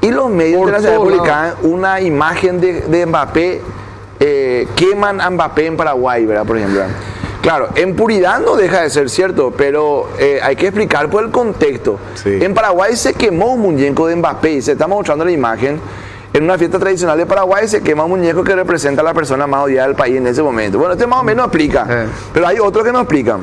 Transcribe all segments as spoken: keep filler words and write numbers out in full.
Y los medios Por internacionales todo publicaban una imagen de, de Mbappé, eh, queman a Mbappé en Paraguay, ¿verdad? Por ejemplo. Claro, en puridad no deja de ser cierto, pero eh, hay que explicar por el contexto. Sí. En Paraguay se quemó un muñeco de Mbappé y se está mostrando la imagen. En una fiesta tradicional de Paraguay se quema un muñeco que representa a la persona más odiada del país en ese momento. Bueno, este más o menos explica, Eh. pero hay otros que no explican.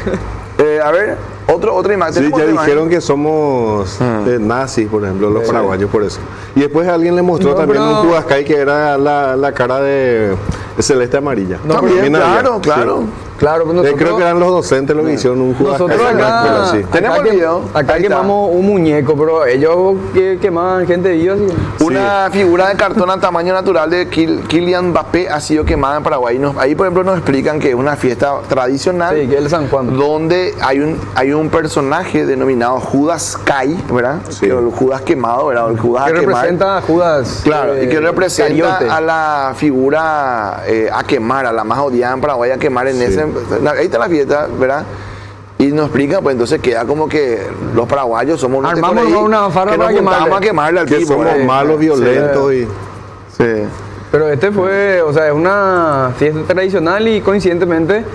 Eh, a ver, otro, otra imagen. Sí, ¿Tenemos ya otra imagen? dijeron que somos eh, nazis, por ejemplo, los Sí. paraguayos, por eso. Y después alguien le mostró No, también pero- un Cubascay que era la, la cara de, de celeste amarilla. No, También, había. claro, Sí. claro. Claro, pero Eh, nosotros, creo que eran los docentes los que hicieron un Cubascay. nosotros en la acá, escuela, sí. Tenemos acá el que- video. acá Ahí está. quemamos un muñeco, pero ellos que quemaban gente viva. ¿Sí? Una figura de cartón a tamaño natural de Kyl- Kylian Mbappé ha sido quemada en Paraguay. Nos- ahí, por ejemplo, nos explican que es una fiesta tradicional Sí, que es el San Juan. donde hay un, hay un personaje denominado Judas Kai, ¿verdad? Sí. El Judas quemado, ¿verdad? El Judas Que a quemar. representa a Judas. Claro, eh, y que representa Cariote. a la figura eh, a quemar, a la más odiada en Paraguay, a quemar en Sí. ese... Ahí está la fiesta, ¿verdad? Y nos explica, pues entonces queda como que los paraguayos somos unos Armamos tipos ahí una farra que para nos juntamos quemarle. a quemarle al Que tipo, somos ¿verdad? malos, violentos y... Sí. Pero este fue, o sea, es una fiesta tradicional y coincidentemente eh,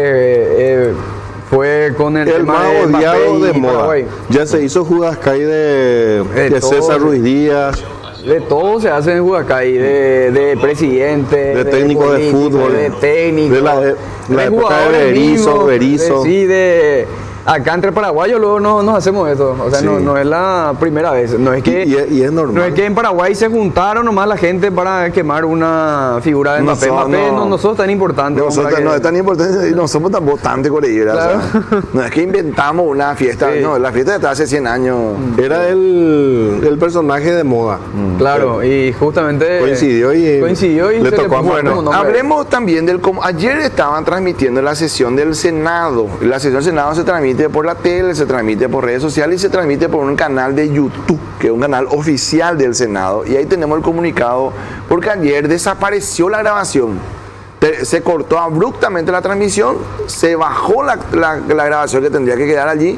eh, fue con el, El tema más de Mbappé odiado y de moda. Paraguay. Ya se hizo Judascay de, De de todo, César sí. Ruiz Díaz. De todo se hace en Huacay, de, de presidente, De técnico de político, fútbol. de técnico, De la- de la época de jugadores Berizzo, mismos, Berizzo. de- sí, de acá entre paraguayos luego no nos hacemos eso, o sea, Sí. no, no es la primera vez, no es que Y, y- y es normal. no es que en Paraguay se juntaron nomás la gente para quemar una figura de Mbappé. Nosotros Mbappé no. no, no sos tan importante. como Nosotros para no que- es tan importante y no somos tan votantes colegueras. Claro. O sea, no es que inventamos una fiesta, Sí. no, la fiesta está hace cien años. Era el, el personaje de moda. Claro, y justamente Coincidió y- coincidió y le se tocó a puso Bueno, como nombre. Hablemos también del cómo ayer estaban transmitiendo la sesión del Senado. La sesión del Senado se transmite por la tele, se transmite por redes sociales y se transmite por un canal de YouTube, que es un canal oficial del Senado. Y ahí tenemos el comunicado, porque ayer desapareció la grabación. Te- Se cortó abruptamente la transmisión, se bajó la, la- la grabación que tendría que quedar allí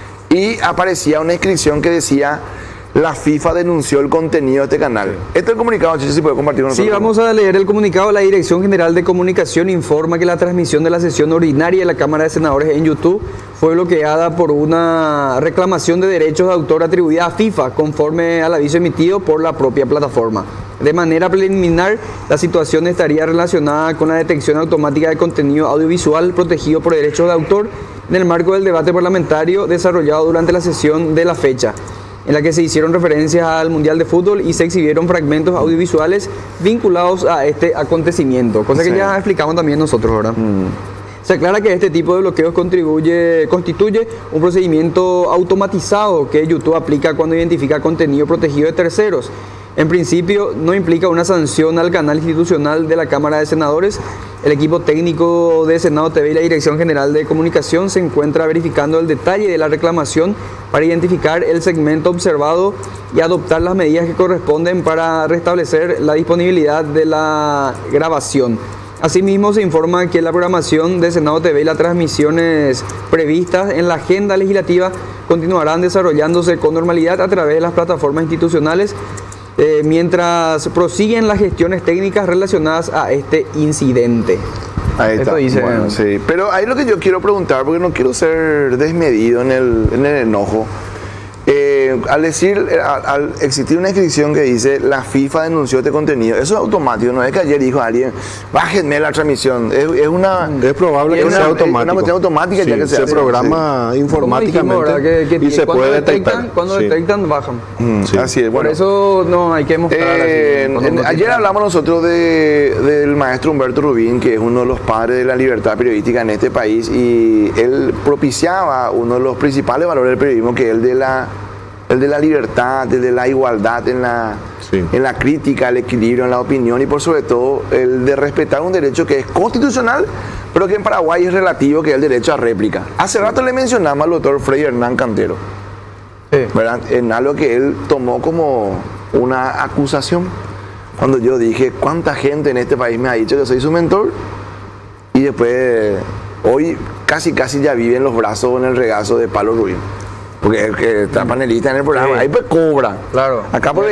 y aparecía una inscripción que decía: la FIFA denunció el contenido de este canal. Este es el comunicado, Chicho, si puede compartir con Sí, nosotros. vamos a leer el comunicado. La Dirección General de Comunicación informa que la transmisión de la sesión ordinaria de la Cámara de Senadores en YouTube fue bloqueada por una reclamación de derechos de autor atribuida a FIFA, conforme al aviso emitido por la propia plataforma. De manera preliminar, la situación estaría relacionada con la detección automática de contenido audiovisual protegido por derechos de autor en el marco del debate parlamentario desarrollado durante la sesión de la fecha, en la que se hicieron referencias al Mundial de Fútbol y se exhibieron fragmentos audiovisuales vinculados a este acontecimiento, cosa que Sí. ya explicamos también nosotros, ¿verdad? Se aclara que este tipo de bloqueos contribuye, constituye un procedimiento automatizado que YouTube aplica cuando identifica contenido protegido de terceros. En principio, no implica una sanción al canal institucional de la Cámara de Senadores. El equipo técnico de Senado T V y la Dirección General de Comunicación se encuentra verificando el detalle de la reclamación para identificar el segmento observado y adoptar las medidas que corresponden para restablecer la disponibilidad de la grabación. Asimismo, se informa que la programación de Senado T V y las transmisiones previstas en la agenda legislativa continuarán desarrollándose con normalidad a través de las plataformas institucionales, eh, mientras prosiguen las gestiones técnicas relacionadas a este incidente. Ahí está. Eso dice- Bueno, sí. Pero ahí lo que yo quiero preguntar, porque no quiero ser desmedido en el, en el enojo. Eh, al decir, al, al existir una inscripción que dice la FIFA denunció este contenido, eso es automático, no es que ayer dijo alguien, bájenme la transmisión, es, es una... Es probable es que una- sea es automático. una cuestión automática ya que se se hace, programa Como informáticamente dijimos, ¿verdad? Que- que y se cuando puede detectan, detectar. Cuando Sí. detectan, bajan. Mm, Sí. Así es, Por bueno. eso no hay que mostrar. Eh, así, cuando en- no ayer tiene- hablamos nosotros de- del maestro Humberto Rubín, que es uno de los padres de la libertad periodística en este país, y él propiciaba uno de los principales valores del periodismo, que es el de la, el de la libertad, el de la igualdad en la, Sí. en la crítica, el equilibrio en la opinión y por sobre todo el de respetar un derecho que es constitucional, pero que en Paraguay es relativo, que es el derecho a réplica. Hace rato le mencionamos al doctor Frei Hernán Cantero, Sí. ¿verdad? En algo que él tomó como una acusación. Cuando yo dije, ¿cuánta gente en este país me ha dicho que soy su mentor? Y después, hoy casi casi ya vive en los brazos o en el regazo de Pablo Rubín. Porque el que está panelista en el programa, Sí. ahí pues cobra. Claro. Acá por